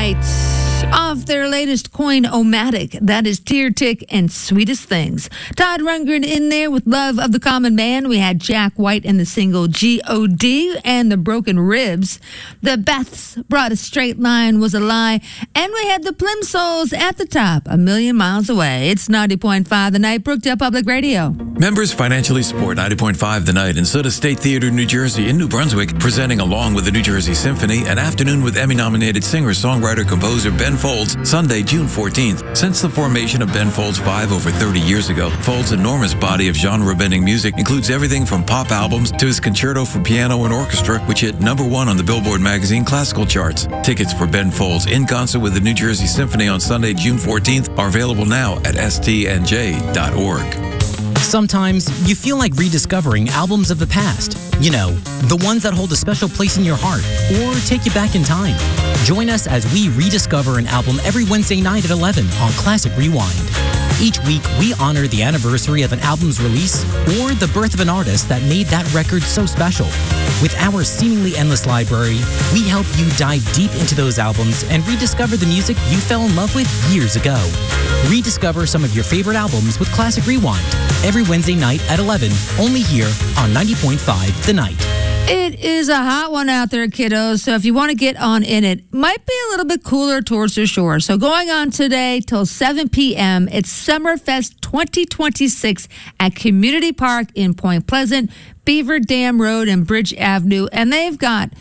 Night. Off their latest Coin-O-Matic, that is Tear Tick and Sweetest Things. Todd Rundgren in there with Love of the Common Man. We had Jack White and the single G.O.D. and the Broken Ribs. The Beths brought A Straight Line Was a Lie. And we had the Plimsolls at the top, A Million Miles Away. It's 90.5 The Night, Brookdale Public Radio. Members financially support 90.5 The Night and Soda State Theater, New Jersey in New Brunswick, presenting along with the New Jersey Symphony an afternoon with Emmy-nominated singer-songwriter-composer Ben Folds, Sunday, June 14th. Since the formation of Ben Folds 5 over 30 years ago, Folds' enormous body of genre-bending music includes everything from pop albums to his concerto for piano and orchestra, which hit #1 on the Billboard magazine classical charts. Tickets for Ben Folds in concert with the New Jersey Symphony on Sunday, June 14th are available now at stnj.org. Sometimes you feel like rediscovering albums of the past. You know, the ones that hold a special place in your heart or take you back in time. Join us as we rediscover an album every Wednesday night at 11 on Classic Rewind. Each week, we honor the anniversary of an album's release or the birth of an artist that made that record so special. With our seemingly endless library, we help you dive deep into those albums and rediscover the music you fell in love with years ago. Rediscover some of your favorite albums with Classic Rewind every Wednesday night at 11, only here on 90.5 The Night. It is a hot one out there, kiddos, so if you want to get on in it, might be a little bit cooler towards the shore. So going on today till 7 p.m., it's Summerfest 2026 at Community Park in Point Pleasant, Beaver Dam Road and Bridge Avenue, and they've got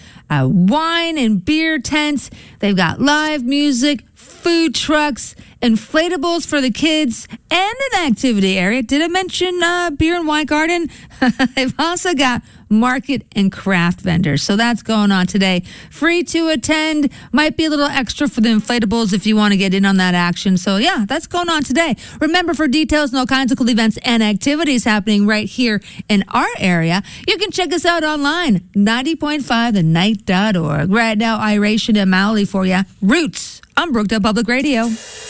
wine and beer tents, they've got live music, food trucks, inflatables for the kids, and an activity area. Did I mention beer and wine garden? They've also got market and craft vendors. So that's going on today. Free to attend. Might be a little extra for the inflatables if you want to get in on that action. So yeah, that's going on today. Remember, for details and all kinds of cool events and activities happening right here in our area, you can check us out online, 90.5thenight.org. Right now, Iration and Mowley for you. Roots on Brookdale Public Radio.